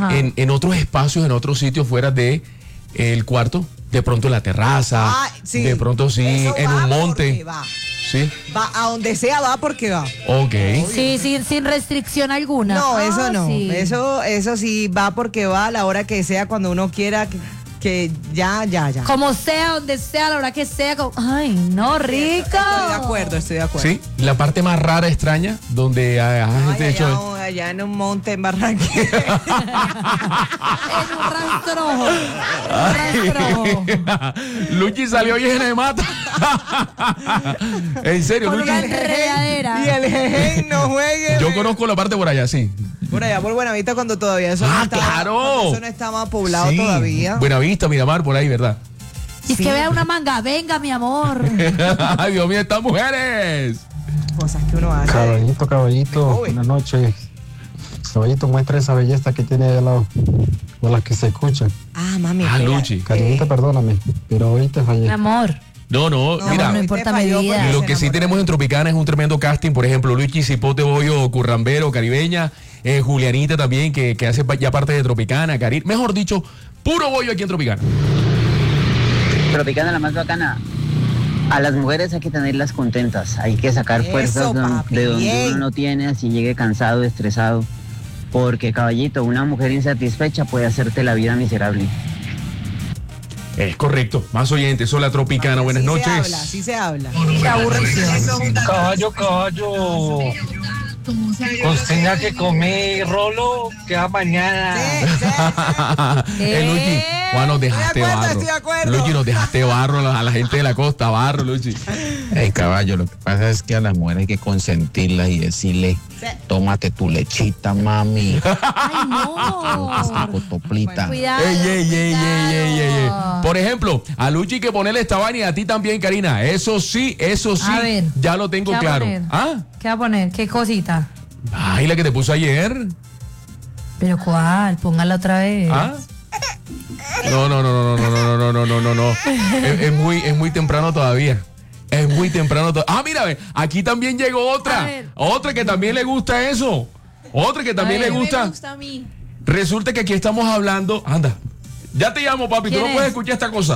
en otros espacios, en otros sitios fuera de el cuarto, de pronto en la terraza, sí. De pronto sí, eso en un monte. Va. Sí. Va a donde sea, va porque va. Ok. Sí, sin restricción alguna. No, eso no. Sí. Eso sí va porque va a la hora que sea, cuando uno quiera, que ya. Como sea, donde sea, a la hora que sea. Ay, no, rico. Estoy de acuerdo. Sí, la parte más rara, extraña, donde gente hecho. Allá en un monte en Barranquilla. En un rastrojo. Luchi salió llena de mata. En serio, Con Luchi. una enredadera. Y el jeje no juegue. Yo conozco la parte por allá, sí. Por allá, por Buenavista, cuando todavía eso no estaba. ¡Claro! Eso no estaba poblado Sí. todavía. Buenavista, Miramar, por ahí, ¿verdad? Y es que vea una manga, venga, mi amor. Ay, Dios mío, estas mujeres. Cosas que uno hace. Caballito, buenas noches. Caballito, muestra esa belleza que tiene ahí al lado, o la que se escucha. Mami. Luchi. Cariñito, perdóname, pero hoy te fallé. Mi amor. No, mira. No importa mi vida. Lo que sí tenemos en Tropicana es un tremendo casting. Por ejemplo, Luchi, Cipote, Bollo, Currambero, Caribeña, Julianita también, que hace ya parte de Tropicana, mejor dicho, puro bollo aquí en Tropicana. Tropicana, la más bacana. A las mujeres hay que tenerlas contentas, hay que sacar fuerzas de donde uno no tiene, así llegue cansado, estresado. Porque, caballito, una mujer insatisfecha puede hacerte la vida miserable. Es correcto. Más oyentes, hola Tropicana, buenas noches. Sí se habla. Qué aburrición. Caballo. Cocina que comí rolo, queda mañana. Luchi, Juan, nos dejaste barro. Estoy de acuerdo. Luchi, nos dejaste barro a la gente de la costa, barro, Luchi. Caballo, lo que pasa es que a las mujeres hay que consentirlas y decirle, tómate tu lechita, mami. Ay, no. Cotoplita. Cuidado. Ey. Por ejemplo, a Luchi hay que ponerle esta vaina y a ti también, Karina. Eso sí, A ver, ya lo tengo ¿qué va a claro. poner? ¿Qué va a poner? ¿Qué cosita? Ay, la que te puse ayer. ¿Pero cuál? Póngala otra vez. No. Es muy temprano todavía. Es muy temprano todavía. Mira, ve, aquí también llegó otra. Otra que también le gusta eso. Otra que también le gusta. Me gusta a mí. Resulta que aquí estamos hablando. Anda, ya te llamo, papi. Tú no puedes escuchar esta cosa.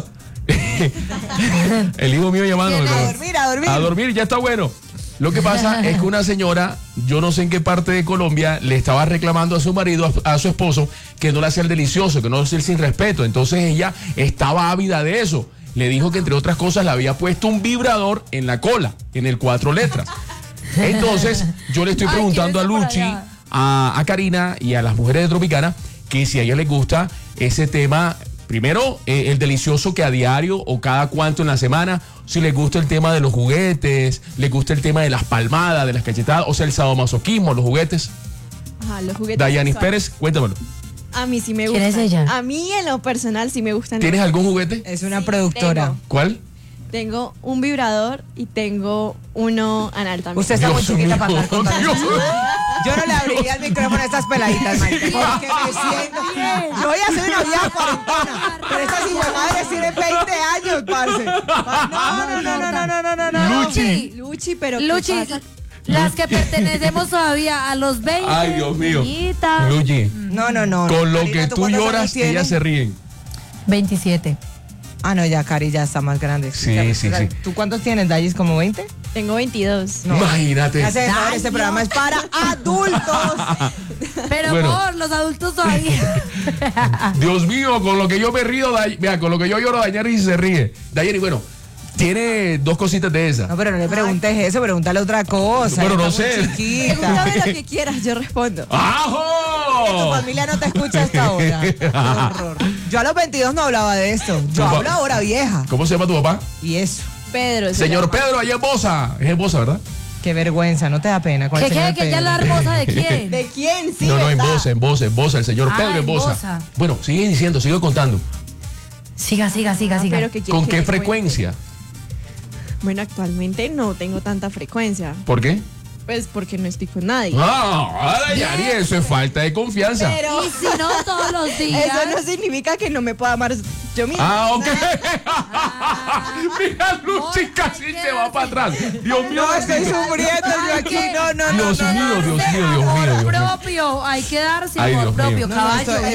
El hijo mío llamándome. A dormir, ya está bueno. Lo que pasa es que una señora, yo no sé en qué parte de Colombia, le estaba reclamando a su marido, a su esposo, que no le hacía el delicioso, que no le hacía el sin respeto. Entonces ella estaba ávida de eso. Le dijo que entre otras cosas le había puesto un vibrador en la cola, en el 4 letras. Entonces yo le estoy preguntando a Luchi, a Karina y a las mujeres de Tropicana, que si a ellas les gusta ese tema. Primero, el delicioso que a diario o cada cuánto en la semana, si les gusta el tema de los juguetes, les gusta el tema de las palmadas, de las cachetadas, o sea, el sadomasoquismo, los juguetes. Los juguetes. Dayanis Pérez, cuéntamelo. A mí sí me ¿Quién gustan. es ella? A mí en lo personal sí me gustan. ¿Tienes algún juguete? Es una productora. ¿Cuál? Tengo un vibrador y tengo uno anal también. Usted está muy chiquita para andar contando Dios eso. mío. Yo no le abriría el micrófono a estas peladitas, marica, porque me siento. Yo voy a hacer una vieja cuarentena, pero estas madres tienen 20 años, parce. No. Luchi, pero Luchi, ¿qué pasa? las que pertenecemos todavía a los 20. Ay, Dios mío. Niñitas. Luchi, No. con lo Karina, que ¿tú tú cuántos lloras, años tienes? ellas se ríen. 27. No, ya Cari ya está más grande. Sí. ¿Tú cuántos tienes, Dayis? ¿Como 20? Tengo 22. Imagínate. Ya sé, favor, este programa es para adultos. Pero Bueno. por los adultos todavía. Dios mío, con lo que yo me río, mira, con lo que yo lloro, Dayanis se ríe. Dayanis, bueno, tiene dos cositas de esas. No, pero no le preguntes eso, pregúntale otra cosa. Bueno, no Está muy sé. chiquita. Pregúntame lo que quieras, yo respondo. ¡Ajo! Tu familia no te escucha hasta ahora. Qué horror. Yo a los 22 no hablaba de esto. Yo hablo ahora vieja. ¿Cómo se llama tu papá? Y eso. Pedro. Señor Pedro, allá en Bosa. Es en Bosa, ¿verdad? Qué vergüenza, no te da pena con el ¿Qué señor que ya Pedro? la hermosa de quién? ¿De quién? Sí, No, en ¿verdad? Bosa, el señor Pedro en en Bosa. Bosa. Bueno, sigue diciendo, sigue contando. Siga. Pero ¿qué quieres ¿Con que qué te frecuencia? cuente? Bueno, actualmente no tengo tanta frecuencia. ¿Por qué? Pues porque no estoy con nadie. Ahora Yari, eso es falta de confianza. Pero Y si no, todos los días. eso no significa que no me pueda amar yo misma. Ok. Mira, Luchi casi se va para atrás. Dios mío. No, estoy sufriendo yo aquí. No. Dios mío. Amor propio, hay que darse Ay, amor Dios mío. propio, caballo.